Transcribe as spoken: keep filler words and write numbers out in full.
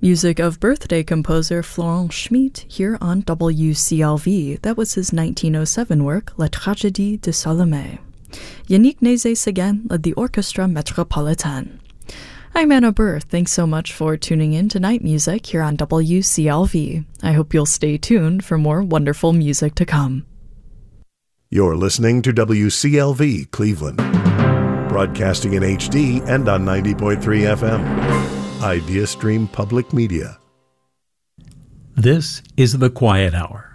Music of birthday composer Florent Schmitt here on W C L V. That was his nineteen oh seven work, La Tragédie de Salomé. Yannick Nézet-Séguin led the Orchestra Métropolitain. I'm Anna Burr. Thanks so much for tuning in to Night Music here on W C L V. I hope you'll stay tuned for more wonderful music to come. You're listening to W C L V Cleveland, broadcasting in H D and on ninety point three F M. IdeaStream Public Media. This is The Quiet Hour.